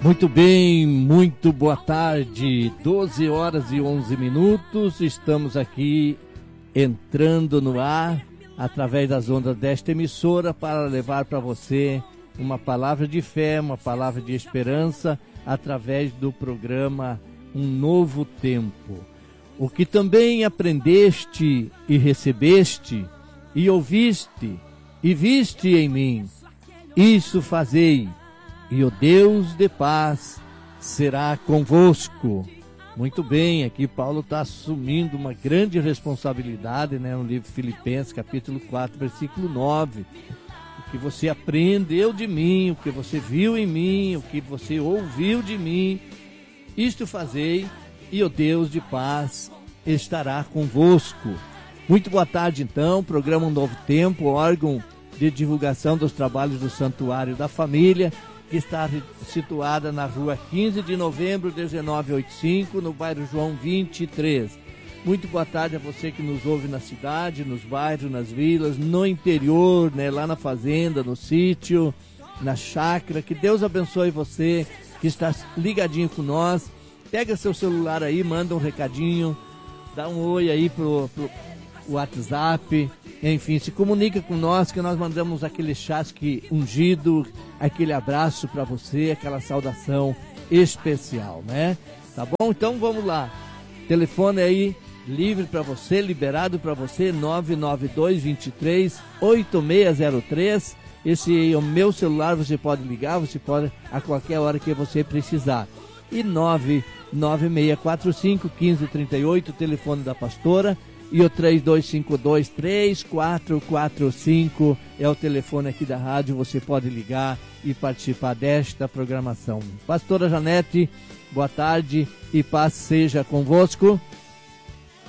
Muito bem, muito boa tarde, 12 horas e 11 minutos, estamos aqui entrando no ar, através das ondas desta emissora, para levar para você uma palavra de fé, uma palavra de esperança, através do programa Um Novo Tempo. O que também aprendeste e recebeste, e ouviste, e viste em mim, isso fazei, e o Deus de paz será convosco. Muito bem, aqui Paulo está assumindo uma grande responsabilidade, né, no livro Filipenses, capítulo 4, versículo 9. O que você aprendeu de mim, o que você viu em mim, o que você ouviu de mim, isto fazei, e o Deus de paz estará convosco. Muito boa tarde, então, programa Um Novo Tempo, órgão de divulgação dos trabalhos do Santuário da Família, que está situada na rua 15 de novembro, 1985, no bairro João 23. Muito boa tarde a você que nos ouve na cidade, nos bairros, nas vilas, no interior, né, lá na fazenda, no sítio, na chácara. Que Deus abençoe você que está ligadinho com nós. Pega seu celular aí, manda um recadinho, dá um oi aí pro WhatsApp, enfim, se comunica com nós, que nós mandamos aquele chasque ungido, aquele abraço para você, aquela saudação especial, né? Tá bom? Então vamos lá. Telefone aí livre para você, liberado para você, 992-23-8603. Esse é o meu celular, você pode ligar, você pode a qualquer hora que você precisar. E 99645-1538, telefone da pastora. E o 3252-3445 é o telefone aqui da rádio, você pode ligar e participar desta programação. Pastora Janete, boa tarde e paz seja convosco.